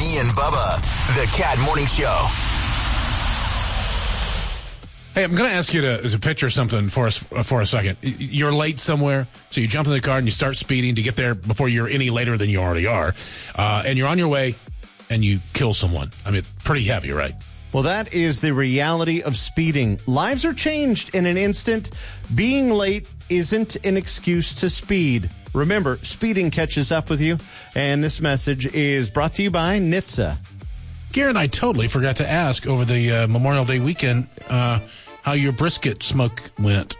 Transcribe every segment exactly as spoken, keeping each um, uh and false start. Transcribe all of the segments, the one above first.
D and Bubba, the Cat Morning Show. Hey, I'm going to ask you to, to picture something for us for a second. You're late somewhere, so you jump in the car and you start speeding to get there before you're any later than you already are. Uh, and you're on your way, and you kill someone. I mean, pretty heavy, right? Well, that is the reality of speeding. Lives are changed in an instant. Being late isn't an excuse to speed. Remember, speeding catches up with you. And this message is brought to you by N H T S A. Garen, I totally forgot to ask over the uh, Memorial Day weekend uh, how your brisket smoke went.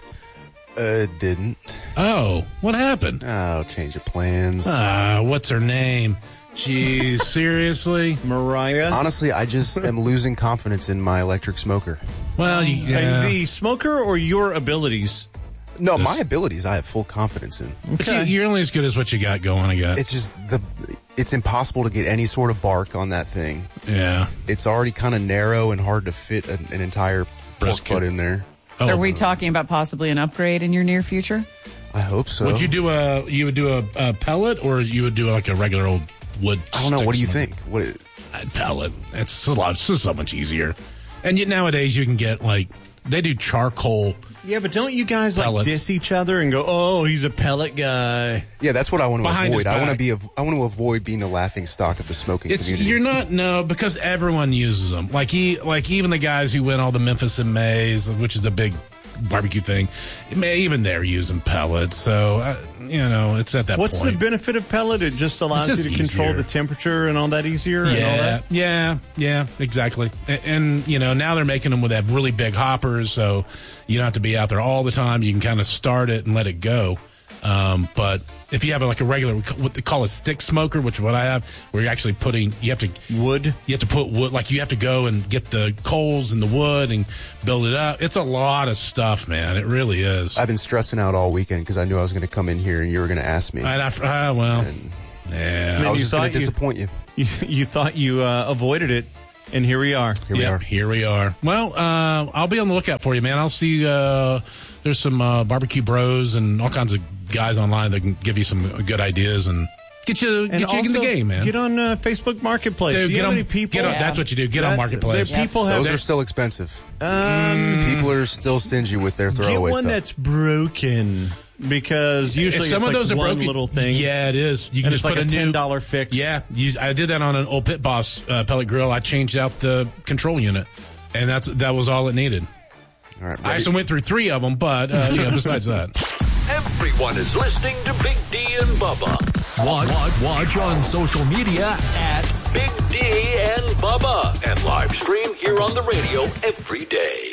Uh, didn't. Oh, what happened? Oh, change of plans. Ah, uh, what's her name? Jeez, seriously? Mariah? Honestly, I just am losing confidence in my electric smoker. Well, you, yeah. The smoker or your abilities? No, This- my abilities I have full confidence in. But you, you're only as good as what you got going, I guess. It's just the it's impossible to get any sort of bark on that thing. Yeah. It's already kind of narrow and hard to fit an, an entire pork Brisket. butt in there. So Oh. are we talking about possibly an upgrade in your near future? I hope so. Would you do a you would do a, a pellet or you would do like a regular old wood? I don't know. stick What do you smoker? think? What? A pellet. It's a lot. It's just so much easier. And yet nowadays you can get like they do charcoal. Yeah, but don't you guys like Pellets. diss each other and go, oh, he's a pellet guy? Yeah, that's what I want to Behind his avoid. I want to back. be. A, I want to avoid being the laughing stock of the smoking It's community. you're not no because everyone uses them. Like he like even the guys who win all the Memphis in Mays, which is a big barbecue thing, may, even they're using pellets. So uh, you know it's at that What's point. the benefit of pellet? It just allows It's just you to control easier. the temperature and all that easier and all Yeah, that? yeah, yeah, exactly. And, and, you know, now they're making them with that really big hoppers, so you don't have to be out there all the time. You can kind of start it and let it go. Um, but if you have like a regular, what they call a stick smoker, which is what I have, where you're actually putting, you have to Wood? you have to put wood, like you have to go and get the coals and the wood and build it up. It's a lot of stuff, man. It really is. I've been stressing out all weekend because I knew I was going to come in here and you were going to ask me. And I, uh, well, And yeah. I you was just going thought to you- disappoint you. You, you thought you uh, avoided it, and here we are. Here we Yep, are. Here we are. Well, uh, I'll be on the lookout for you, man. I'll see. Uh, there's some uh, barbecue bros and all kinds of guys online that can give you some good ideas and get you And get you in also, the game, man. Get on uh, Facebook Marketplace. Dude, Do you get have on, any people? get on- That's what you do. Get on That's- Marketplace. there- People have Those are still expensive. um, People are still stingy with their get throwaway one stuff. that's broken because usually If some it's of like those are one broken, little thing. Yeah, it is. You can and just it's like put a a ten new dollar fix. Yeah, you, I did that on an old Pit Boss uh, pellet grill. I changed out the control unit, and that's that was all it needed. All right, I ready? actually went through three of them, but uh, yeah. Besides that. Everyone is listening to Big D and Bubba. Watch, watch, watch on social media at Big D and Bubba. And live stream here on the radio every day.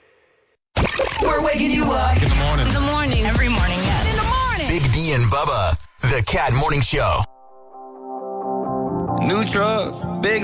We're waking you up. In the morning. In the morning. Every morning, yes. In the morning. Big D and Bubba, the Cat Morning Show. New truck, big